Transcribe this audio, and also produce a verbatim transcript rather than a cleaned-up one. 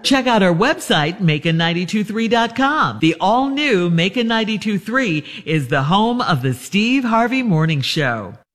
check out our website, macon nine two three dot com. The all-new Macon nine two three is the home of the Steve Harvey Morning Show.